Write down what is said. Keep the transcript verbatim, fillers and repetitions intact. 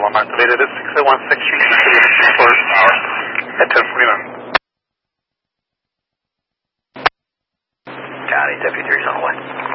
alarm activated at six oh one sixth Street, first hour at ten forty-nine. County, Deputy three's on the way.